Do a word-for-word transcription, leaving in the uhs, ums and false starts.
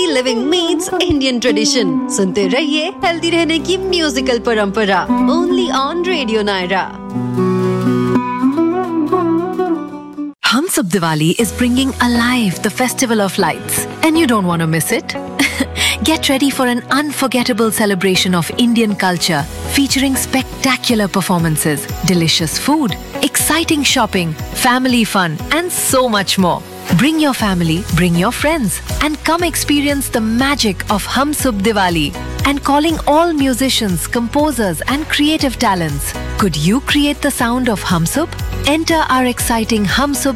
healthy living meets Indian tradition. सुनते रहिए healthy रहने की musical परंपरा. Only on Radio Naira. Hum Sab Diwali is bringing alive the festival of lights, and you don't want to miss it. Get ready for an unforgettable celebration of Indian culture featuring spectacular performances, delicious food, exciting shopping, family fun, and so much more. Bring your family, bring your friends, and come experience the magic of Hum Sab Diwali. And calling all musicians, composers, and creative talents. Could you create the sound of Hum Sab? Enter our exciting Hum Sab